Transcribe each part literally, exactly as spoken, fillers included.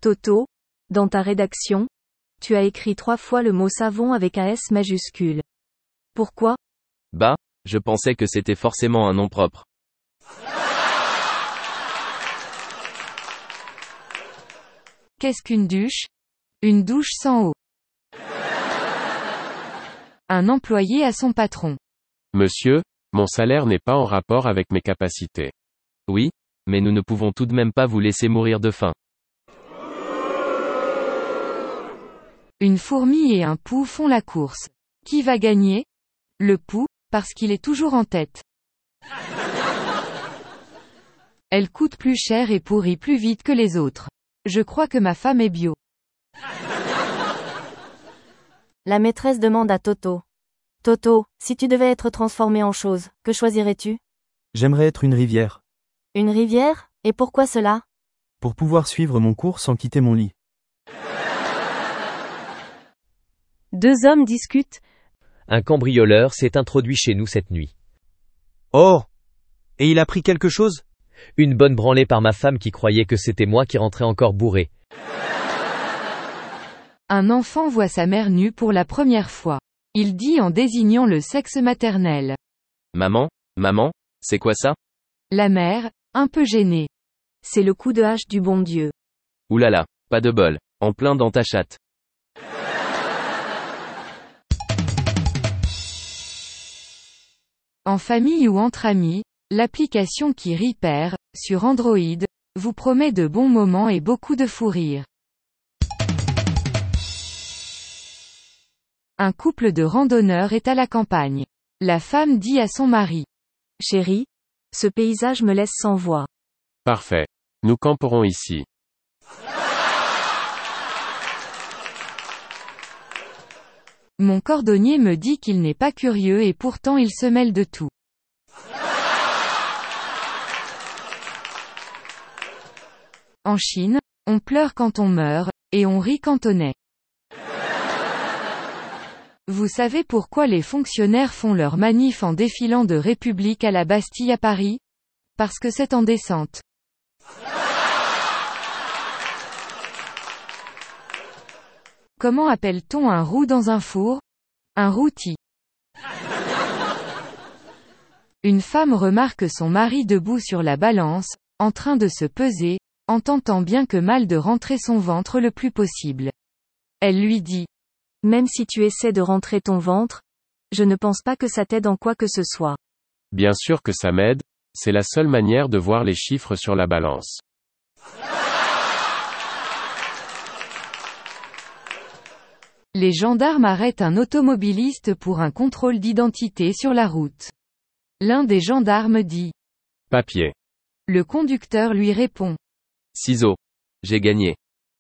Toto, dans ta rédaction, tu as écrit trois fois le mot savon avec un S majuscule. Pourquoi? Bah, je pensais que c'était forcément un nom propre. Qu'est-ce qu'une douche? Une douche sans eau. Un employé à son patron. Monsieur, mon salaire n'est pas en rapport avec mes capacités. Oui, mais nous ne pouvons tout de même pas vous laisser mourir de faim. Une fourmi et un pou font la course. Qui va gagner? Le pou, parce qu'il est toujours en tête. Elle coûte plus cher et pourrit plus vite que les autres. Je crois que ma femme est bio. La maîtresse demande à Toto. Toto, si tu devais être transformé en chose, que choisirais-tu? J'aimerais être une rivière. Une rivière? Et pourquoi cela? Pour pouvoir suivre mon cours sans quitter mon lit. Deux hommes discutent. Un cambrioleur s'est introduit chez nous cette nuit. Oh! Et il a pris quelque chose? Une bonne branlée par ma femme qui croyait que c'était moi qui rentrais encore bourré. Un enfant voit sa mère nue pour la première fois. Il dit en désignant le sexe maternel. Maman, maman, c'est quoi ça? La mère, un peu gênée. C'est le coup de hache du bon Dieu. Oulala, pas de bol, en plein dans ta chatte. En famille ou entre amis, l'application qui Repair, sur Android, vous promet de bons moments et beaucoup de fou rire. Un couple de randonneurs est à la campagne. La femme dit à son mari. Chérie, ce paysage me laisse sans voix. Parfait. Nous camperons ici. Mon cordonnier me dit qu'il n'est pas curieux et pourtant il se mêle de tout. En Chine, on pleure quand on meurt, et on rit quand on est. Vous savez pourquoi les fonctionnaires font leur manif en défilant de République à la Bastille à Paris? Parce que c'est en descente. Comment appelle-t-on un roux dans un four? Un rôti. Une femme remarque son mari debout sur la balance, en train de se peser, en tentant bien que mal de rentrer son ventre le plus possible. Elle lui dit. Même si tu essaies de rentrer ton ventre, je ne pense pas que ça t'aide en quoi que ce soit. Bien sûr que ça m'aide, c'est la seule manière de voir les chiffres sur la balance. Les gendarmes arrêtent un automobiliste pour un contrôle d'identité sur la route. L'un des gendarmes dit. Papier. Le conducteur lui répond. Ciseaux. J'ai gagné.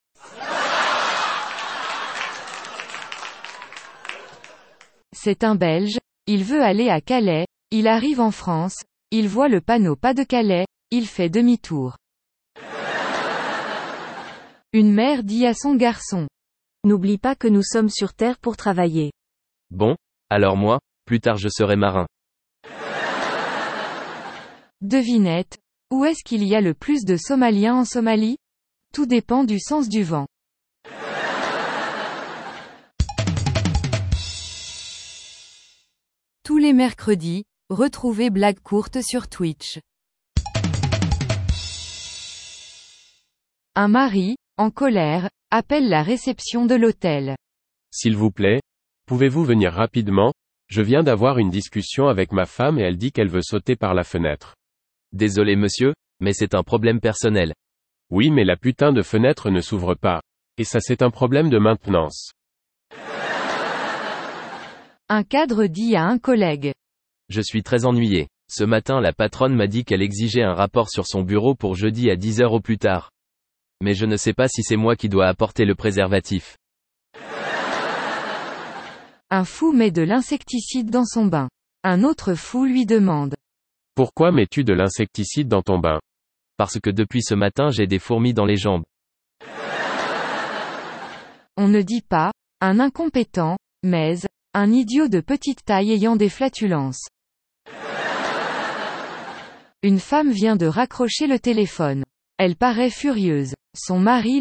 C'est un Belge, il veut aller à Calais, il arrive en France, il voit le panneau pas de Calais, il fait demi-tour. Une mère dit à son garçon. N'oublie pas que nous sommes sur Terre pour travailler. Bon, alors moi, plus tard je serai marin. Devinette, où est-ce qu'il y a le plus de Somaliens en Somalie? Tout dépend du sens du vent. Tous les mercredis, retrouvez Blague courte sur Twitch. Un mari, en colère, appelle la réception de l'hôtel. S'il vous plaît, pouvez-vous venir rapidement? Je viens d'avoir une discussion avec ma femme et elle dit qu'elle veut sauter par la fenêtre. Désolé monsieur, mais c'est un problème personnel. Oui, mais la putain de fenêtre ne s'ouvre pas. Et ça c'est un problème de maintenance. Un cadre dit à un collègue. Je suis très ennuyé. Ce matin la patronne m'a dit qu'elle exigeait un rapport sur son bureau pour jeudi à dix heures au plus tard. Mais je ne sais pas si c'est moi qui dois apporter le préservatif. Un fou met de l'insecticide dans son bain. Un autre fou lui demande. Pourquoi mets-tu de l'insecticide dans ton bain? Parce que depuis ce matin j'ai des fourmis dans les jambes. On ne dit pas, un incompétent, mais, un idiot de petite taille ayant des flatulences. Une femme vient de raccrocher le téléphone. Elle paraît furieuse. Son mari